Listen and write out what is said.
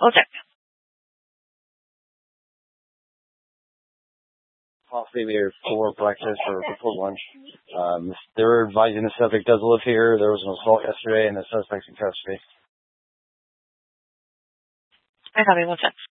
Okay. Coffee there for breakfast or before lunch. They were advising the subject does live here. There was an assault yesterday, and the suspect's in custody. I copy. 1 sec.